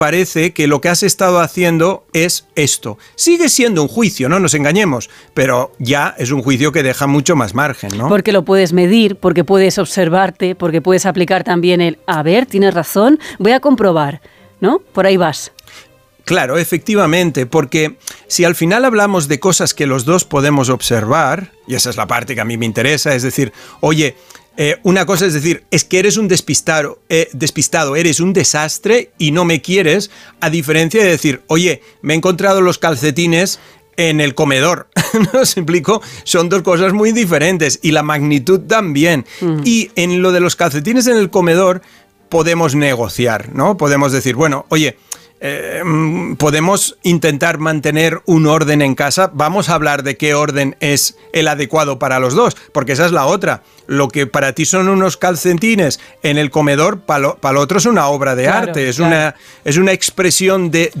parece que lo que has estado haciendo es esto. Sigue siendo un juicio, no nos engañemos, pero ya es un juicio que deja mucho más margen, ¿no? Porque lo puedes medir, porque puedes observarte, porque puedes aplicar también el, a ver, tienes razón, voy a comprobar, ¿no? Por ahí vas. Claro, efectivamente, porque si al final hablamos de cosas que los dos podemos observar, y esa es la parte que a mí me interesa, es decir, oye, una cosa es decir, es que eres un despistado, eres un desastre y no me quieres, a diferencia de decir, oye, me he encontrado los calcetines en el comedor. ¿No os explico? Son dos cosas muy diferentes y la magnitud también. Y en lo de los calcetines en el comedor podemos negociar, ¿no? Podemos decir, bueno, oye, podemos intentar mantener un orden en casa. Vamos a hablar de qué orden es el adecuado para los dos, porque esa es la otra. Lo que para ti son unos calcetines en el comedor, para lo otro es una obra de arte, es una expresión de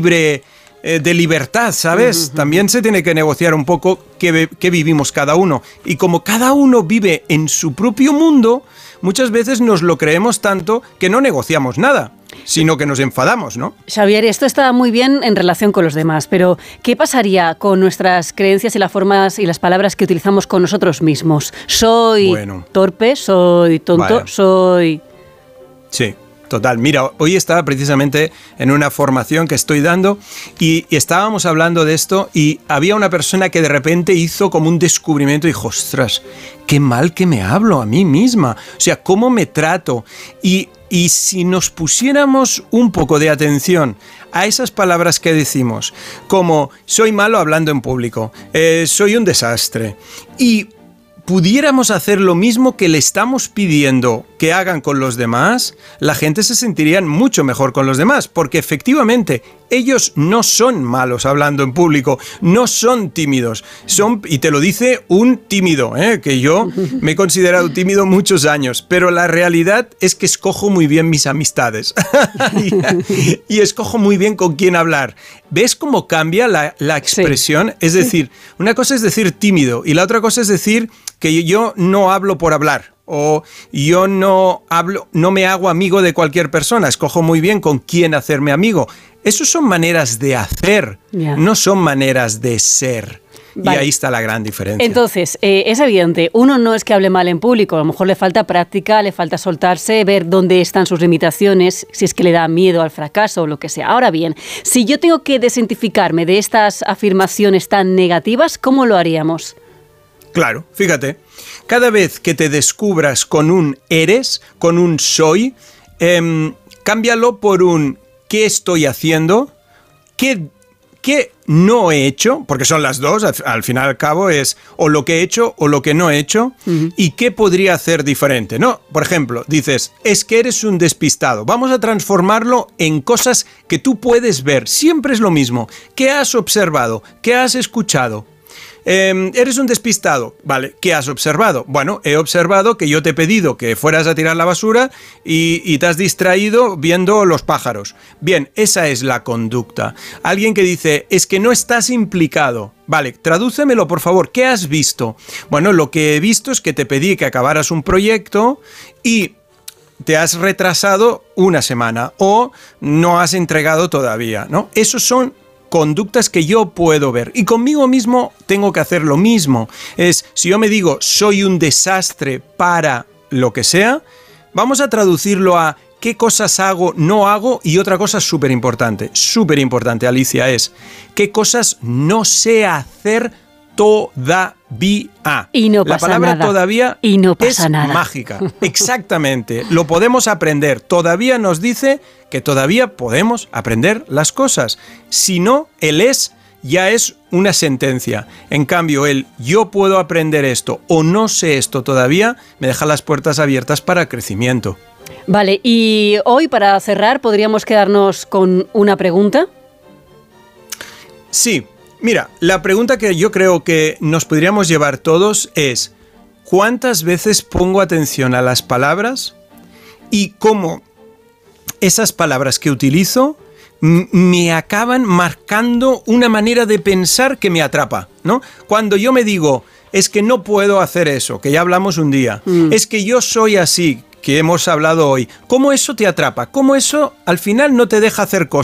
libertad, ¿sabes? También se tiene que negociar un poco qué vivimos cada uno. Y como cada uno vive en su propio mundo, muchas veces nos lo creemos tanto que no negociamos nada, sino que nos enfadamos, ¿no? Xavier, esto está muy bien en relación con los demás, pero ¿qué pasaría con nuestras creencias y las formas y las palabras que utilizamos con nosotros mismos? Soy torpe, soy tonto, soy... Sí. Total, mira, hoy estaba precisamente en una formación que estoy dando y estábamos hablando de esto y había una persona que de repente hizo como un descubrimiento y dijo, ostras, qué mal que me hablo a mí misma, o sea, cómo me trato. Y si nos pusiéramos un poco de atención a esas palabras que decimos, como soy malo hablando en público, soy un desastre, y pudiéramos hacer lo mismo que le estamos pidiendo que hagan con los demás, la gente se sentiría mucho mejor con los demás, porque efectivamente ellos no son malos hablando en público, no son tímidos, son, y te lo dice un tímido, que yo me he considerado tímido muchos años, pero la realidad es que escojo muy bien mis amistades y escojo muy bien con quién hablar. ¿Ves cómo cambia la expresión? Sí. Es decir, una cosa es decir tímido y la otra cosa es decir que yo no hablo por hablar. O yo no me hago amigo de cualquier persona, escojo muy bien con quién hacerme amigo. Esas son maneras de hacer, no son maneras de ser. Vale. Y ahí está la gran diferencia. Entonces, es evidente, uno no es que hable mal en público, a lo mejor le falta práctica, le falta soltarse, ver dónde están sus limitaciones, si es que le da miedo al fracaso o lo que sea. Ahora bien, si yo tengo que desidentificarme de estas afirmaciones tan negativas, ¿cómo lo haríamos? Claro, fíjate, cada vez que te descubras con un eres, con un soy, cámbialo por un ¿qué estoy haciendo? ¿Qué no he hecho? Porque son las dos, al fin y al cabo es o lo que he hecho o lo que no he hecho, y qué podría hacer diferente, ¿no? Por ejemplo, dices, es que eres un despistado, vamos a transformarlo en cosas que tú puedes ver, siempre es lo mismo, ¿qué has observado? ¿Qué has escuchado? Eres un despistado, vale, ¿qué has observado? Bueno, he observado que yo te he pedido que fueras a tirar la basura y te has distraído viendo los pájaros. Bien, esa es la conducta. Alguien que dice, es que no estás implicado. Vale, tradúcemelo por favor, ¿qué has visto? Bueno, lo que he visto es que te pedí que acabaras un proyecto y te has retrasado una semana o no has entregado todavía, ¿no? Esos son conductas que yo puedo ver y conmigo mismo tengo que hacer lo mismo. Si yo me digo soy un desastre para lo que sea, vamos a traducirlo a qué cosas hago, no hago, y otra cosa súper importante, Alicia, es qué cosas no sé hacer todavía. Y no pasa la palabra nada. Todavía y no pasa es nada. Mágica. Exactamente. Lo podemos aprender. Todavía nos dice que todavía podemos aprender las cosas. Si no, el es ya es una sentencia. En cambio, el yo puedo aprender esto o no sé esto todavía me deja las puertas abiertas para crecimiento. Vale, y hoy para cerrar podríamos quedarnos con una pregunta. Sí. Mira, la pregunta que yo creo que nos podríamos llevar todos es ¿cuántas veces pongo atención a las palabras y cómo esas palabras que utilizo me acaban marcando una manera de pensar que me atrapa, ¿no? Cuando yo me digo, es que no puedo hacer eso, que ya hablamos un día, es que yo soy así, que hemos hablado hoy, ¿cómo eso te atrapa? ¿Cómo eso al final no te deja hacer cosas?